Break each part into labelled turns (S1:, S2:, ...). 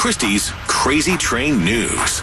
S1: Christy's Crazy Train News.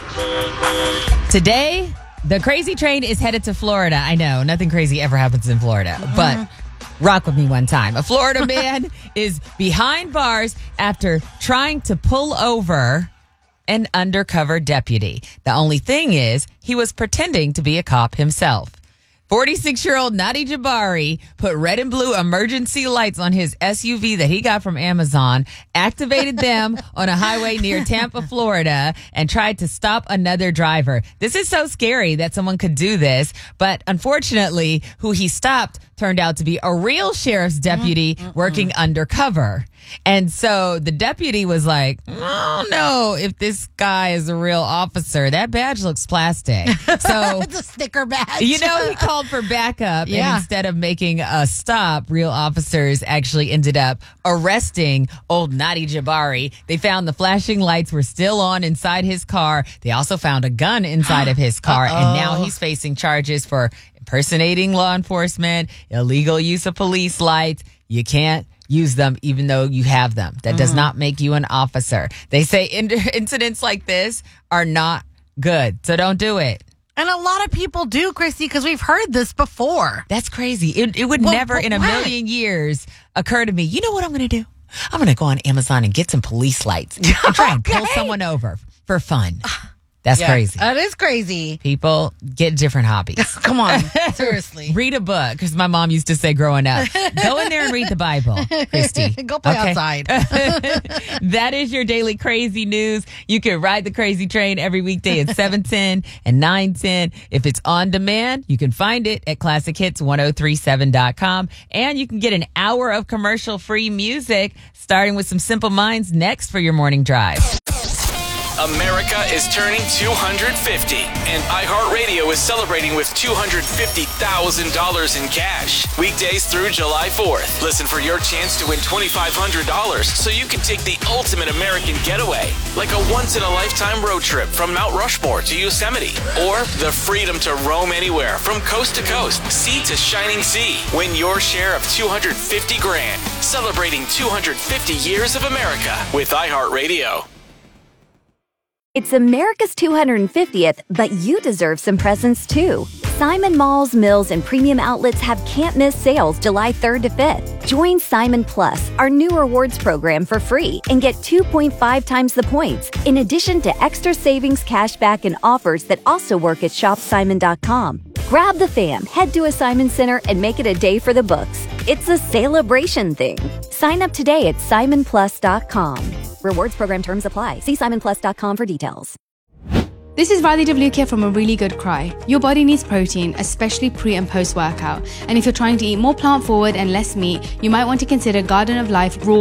S2: Today, the Crazy Train is headed to Florida. I know, nothing crazy ever happens in Florida, but rock with me one time. A Florida man is behind bars after trying to pull over an undercover deputy. The only thing is, he was pretending to be a cop himself. 46-year-old Nadi Jabari put red and blue emergency lights on his SUV that he got from Amazon, activated them on a highway near Tampa, Florida, and tried to stop another driver. This is so scary that someone could do this, but unfortunately, who he stopped turned out to be a real sheriff's deputy working undercover. And so the deputy was like, I don't know if this guy is a real officer. That badge looks plastic. So
S3: It's a sticker badge.
S2: he called for backup.
S3: Yeah.
S2: And instead of making a stop, real officers actually ended up arresting old Nadi Jabari. They found the flashing lights were still on inside his car. They also found a gun inside of his car. And now he's facing charges for impersonating law enforcement, illegal use of police lights. You can't use them even though you have them. That does not make you an officer. They say incidents like this are not good, so don't do it.
S3: And a lot of people do, Christy, because we've heard this before.
S2: That's crazy. It would never in a million years occur to me, you know what I'm going to do? I'm going to go on Amazon and get some police lights and try and pull someone over for fun. That's crazy.
S3: That is crazy.
S2: People get different hobbies.
S3: Come on. Seriously.
S2: Read a book, because my mom used to say growing up, go in there and read the Bible, Christy.
S3: Go play outside.
S2: That is your daily crazy news. You can ride the Crazy Train every weekday at 7:10 and 9:10. If it's on demand, you can find it at ClassicHits1037.com. And you can get an hour of commercial-free music, starting with some Simple Minds next for your morning drive.
S4: America is turning 250, and iHeartRadio is celebrating with $250,000 in cash. Weekdays through July 4th. Listen for your chance to win $2,500 so you can take the ultimate American getaway, like a once-in-a-lifetime road trip from Mount Rushmore to Yosemite, or the freedom to roam anywhere from coast to coast, sea to shining sea. Win your share of $250 grand, celebrating 250 years of America with iHeartRadio.
S5: It's America's 250th, but you deserve some presents too. Simon Malls, Mills, and Premium Outlets have can't-miss sales July 3rd to 5th. Join Simon Plus, our new rewards program, for free and get 2.5 times the points, in addition to extra savings, cashback, and offers that also work at shopsimon.com. Grab the fam, head to a Simon Center, and make it a day for the books. It's a celebration thing. Sign up today at simonplus.com. Rewards program terms apply. See simonplus.com for details.
S6: This is Riley DeVluca from A Really Good Cry. Your body needs protein, especially pre- and post-workout. And if you're trying to eat more plant-forward and less meat, you might want to consider Garden of Life raw